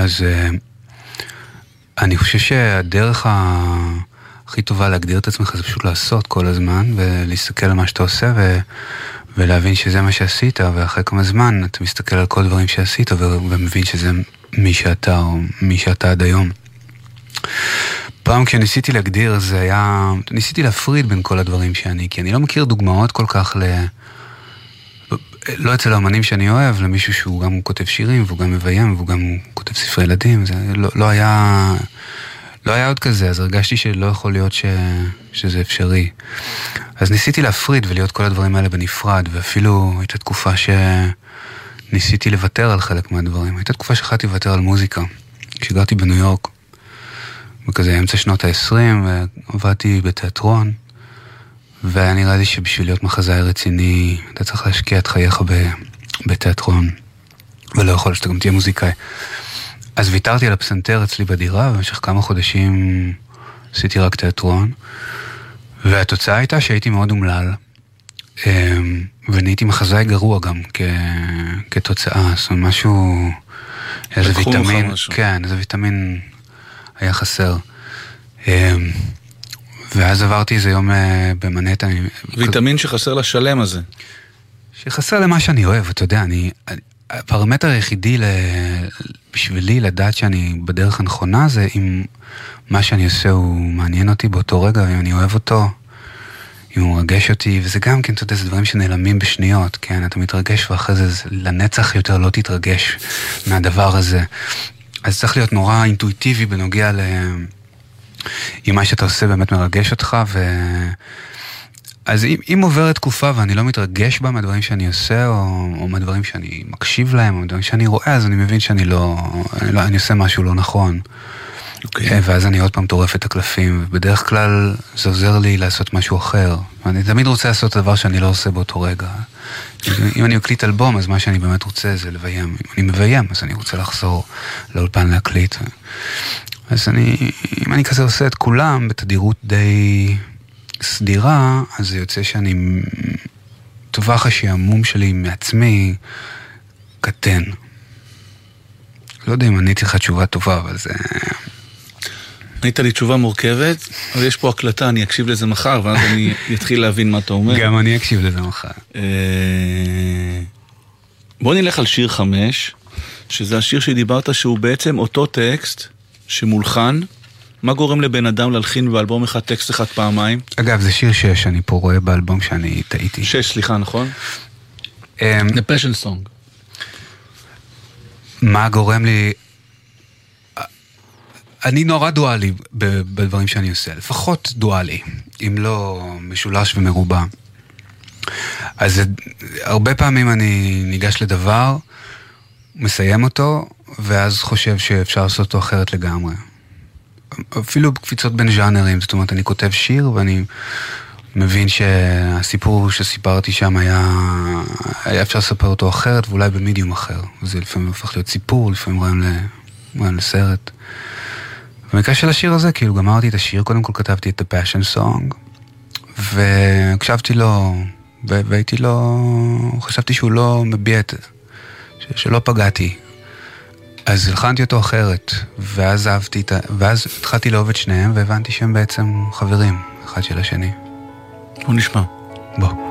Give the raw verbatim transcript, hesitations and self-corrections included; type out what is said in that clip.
אז אני חושב שהדרך הכי טובה להגדיר את עצמך זה פשוט לעשות כל הזמן, ולהסתכל על מה שאתה עושה, ו... ולהבין שזה מה שעשית, ואחרי כמה זמן אתה מסתכל על כל דברים שעשית, ומבין שזה מי שאתה, או מי שאתה עד היום. פעם כשניסיתי להגדיר, זה היה... ניסיתי להפריד בין כל הדברים שאני, כי אני לא מכיר דוגמאות כל כך ל... לא אצל האמנים שאני אוהב, למישהו שהוא גם כותב שירים, והוא גם מביים, והוא גם כותב ספרי ילדים, זה לא, לא היה... לא היה עוד כזה, אז הרגשתי שלא יכול להיות ש... שזה אפשרי. אז ניסיתי להפריד ולהיות כל הדברים האלה בנפרד, ואפילו הייתה תקופה שניסיתי לוותר על חלק מהדברים. הייתה תקופה שהחלטתי לוותר על מוזיקה. כשגרתי בניו יורק, וכזה אמצע שנות ה-עשרים, ועבדתי בתיאטרון, והיה נראה לי שבשביל להיות מחזאי רציני, אתה צריך להשקיע את חייך ב... בתיאטרון, ולא יכול שאתה גם תהיה מוזיקאי. אז ויתרתי על הפסנתר אצלי בדירה, ובמשך כמה חודשים עשיתי רק תיאטרון, והתוצאה הייתה שהייתי מאוד אומלל, ונהייתי מחזאי גרוע גם כ... כתוצאה, זאת אומרת משהו, איזה ויטמין, כן, איזה ויטמין היה חסר. ואז עברתי איזה יום במנהטן. ויטמין שחסר לשלם הזה. שחסר למה שאני אוהב, אתה יודע, אני... הפרמטר היחידי בשבילי לדעת שאני בדרך הנכונה זה אם מה שאני עושה הוא מעניין אותי באותו רגע, אם אני אוהב אותו, אם הוא מרגש אותי, וזה גם כן, אתה יודע, זה דברים שנעלמים בשניות, כן, אתה מתרגש ואחרי זה לנצח יותר לא תתרגש מהדבר הזה. אז צריך להיות נורא אינטואיטיבי בנוגע ל... אם מה שאתה עושה באמת מרגש אותך, ו... אז אם, אם עוברת תקופה ואני לא מתרגש בה מהדברים שאני עושה, או, או מהדברים שאני מקשיב להם, או מהדברים שאני רואה, אז אני מבין שאני לא, אני, לא, אני עושה משהו לא נכון. Okay. ואז אני עוד פעם טורף את הקלפים, ובדרך כלל זה עוזר לי לעשות משהו אחר. אני תמיד רוצה לעשות דבר שאני לא עושה באותו רגע. אם אני מקליט אלבום, אז מה שאני באמת רוצה זה לביים. אם אני מביים, אז אני רוצה לחזור לאולפן להקליט. אז אני, אם אני כזה עושה את כולם בתדירות די... סדירה, אז זה יוצא שאני טווח השעמום שלי מעצמי קטן. לא יודע אם עניתי לך תשובה טובה, אבל זה... ענית לי תשובה מורכבת, אבל יש פה הקלטה, אני אקשיב לזה מחר, ואז אני אתחיל להבין מה אתה אומר. גם אני אקשיב לזה מחר. בוא נלך על שיר חמש, שזה השיר שדיברת שהוא בעצם אותו טקסט שמולחן, מה גורם לבן אדם להלחין באלבום אחד טקסט אחד פעמיים? אגב, זה שיר שש, אני פה רואה באלבום שאני טעיתי. שש, סליחה, נכון? The Passion Song. מה גורם לי... אני נורא דואלי בדברים שאני עושה, לפחות דואלי, אם לא משולש ומרובע. אז הרבה פעמים אני ניגש לדבר, מסיים אותו, ואז חושב שאפשר לעשות אותו אחרת לגמרי. אפילו בקפיצות בין ז'אנרים, זאת אומרת, אני כותב שיר ואני מבין שהסיפור שסיפרתי שם היה, היה אפשר לספר אותו אחרת ואולי במדיום אחר. זה לפעמים הופך להיות סיפור, לפעמים רעיון, ל, רעיון לסרט. במקרה של השיר הזה, כאילו גמרתי את השיר, קודם כל כתבתי את The Passion Song, והקשבתי לו, והייתי לו, חשבתי שהוא לא מביע את, שלא פגעתי. אז הלחנתי אותו אחרת, ואז אהבתי את ה... ואז התחלתי לאהוב את שניהם, והבנתי שהם בעצם חברים, אחד של השני. בוא נשמע. בוא.